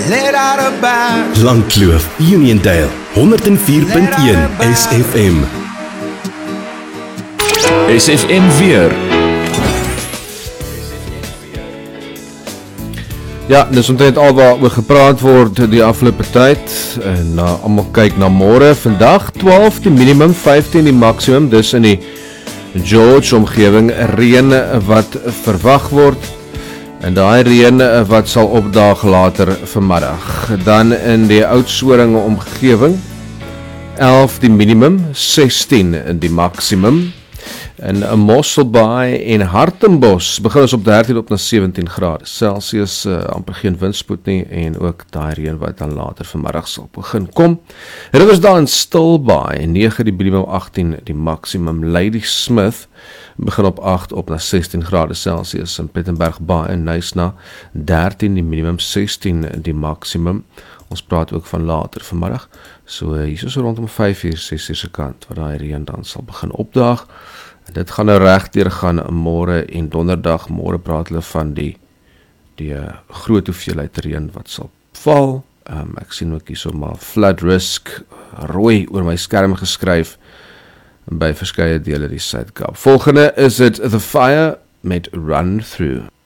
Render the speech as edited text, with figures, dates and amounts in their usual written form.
let out a bash. Langkloof, Uniondale, 104.1 SFM. SFM weer. Ja, dis omtrent al waaroor gepraat word die afgelope tyd en almal kyk na môre. Vandag 12 die minimum, 15 die maksimum, dis in die George omgewing reën wat verwag word en daai reën wat sal opdaag later vanmiddag. Dan in die Oudtshoorn omgewing 11 die minimum, 16 die maksimum. En Mosselbaai en Hartenbos begin ons op 13 op na 17 grade Celsius, amper geen windspoed nie en ook daai reën wat dan later vanmiddag sal begin kom. Riversdale en Stilbaai 9 die minimum, 18 die maksimum. Ladysmith begin op 8 op na 16 grade Celsius en Plettenberg Baai en Nysna 13 die minimum, 16 die maksimum. Ons praat ook van later vanmiddag, so hier is rondom 5 uur, 6 uur se kant waar daai reën dan sal begin opdaag. En dit gaan nou reg deur gaan môre en donderdag. Môre praat hulle van die groot hoeveelheid reën wat sal val. Ek sien ook hierso maar flood risk rooi oor my skerm geskryf by verskeie dele die Suid-Kaap. Volgende is dit The Fire met Run Through.